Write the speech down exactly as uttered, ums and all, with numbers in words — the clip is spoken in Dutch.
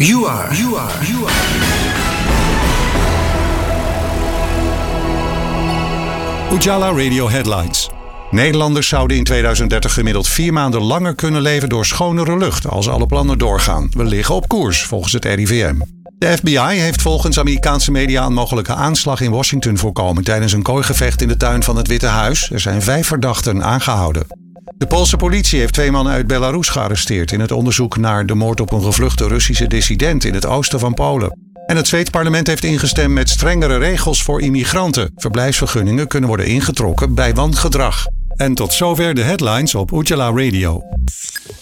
You are, you are, you are. Ujala Radio Headlines. Nederlanders zouden in tweeduizend dertig gemiddeld vier maanden langer kunnen leven door schonere lucht als alle plannen doorgaan. We liggen op koers, volgens het R I V M. De F B I heeft volgens Amerikaanse media een mogelijke aanslag in Washington voorkomen tijdens een kooigevecht in de tuin van het Witte Huis. Er zijn vijf verdachten aangehouden. De Poolse politie heeft twee mannen uit Belarus gearresteerd in het onderzoek naar de moord op een gevluchte Russische dissident in het oosten van Polen. En het Zweeds parlement heeft ingestemd met strengere regels voor immigranten. Verblijfsvergunningen kunnen worden ingetrokken bij wangedrag. En tot zover de headlines op Ujala Radio.